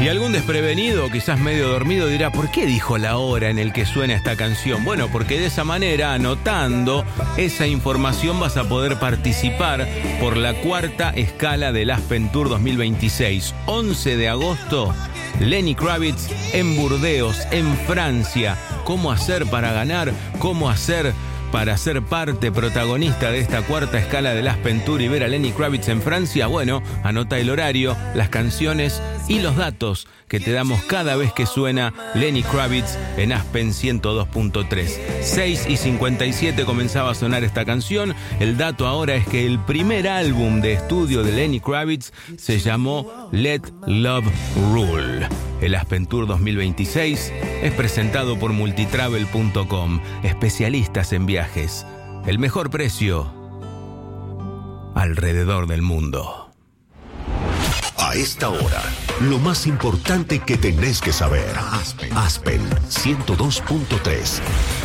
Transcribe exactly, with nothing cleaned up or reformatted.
Y algún desprevenido, quizás medio dormido, dirá, ¿por qué dijo la hora en el que suena esta canción? Bueno, porque de esa manera, anotando esa información, vas a poder participar por la cuarta escala del Aspen Tour dos mil veintiséis. once de agosto, Lenny Kravitz en Burdeos, en Francia. ¿Cómo hacer para ganar? ¿Cómo hacer para ser parte protagonista de esta cuarta escala del Aspen Tour y ver a Lenny Kravitz en Francia? Bueno, anota el horario, las canciones y los datos que te damos cada vez que suena Lenny Kravitz en Aspen ciento dos punto tres. seis y cincuenta y siete comenzaba a sonar esta canción. El dato ahora es que el primer álbum de estudio de Lenny Kravitz se llamó Let Love Rule. El Aspen Tour dos mil veintiséis es presentado por multitravel punto com, especialistas en viajes. El mejor precio alrededor del mundo. A esta hora, lo más importante que tenés que saber. Aspen, Aspen ciento dos punto tres.